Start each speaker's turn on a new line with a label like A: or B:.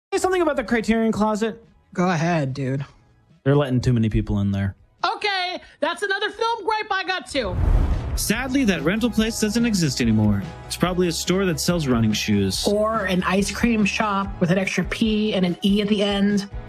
A: Say something about the Criterion Closet?
B: Go ahead, dude.
A: They're letting too many people in there.
C: Okay, that's another film gripe I got too.
D: Sadly, that rental place doesn't exist anymore. It's probably a store that sells running shoes.
C: Or an ice cream shop with an extra P and an E at the end.